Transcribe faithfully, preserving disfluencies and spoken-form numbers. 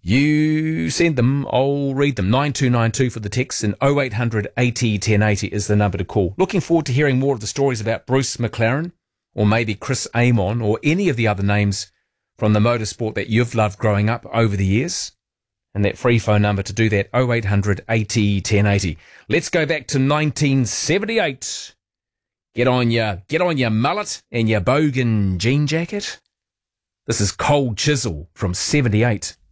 You send them, I'll read them. nine two nine two for the text and oh eight hundred eighty ten eighty is the number to call. Looking forward to hearing more of the stories about Bruce McLaren or maybe Chris Amon or any of the other names from the motorsport that you've loved growing up over the years. And that free phone number to do that, oh eight hundred eighty ten eighty. Let's go back to nineteen seventy-eight. Get on your, get on your mullet and your bogan jean jacket. This is Cold Chisel from seventy-eight.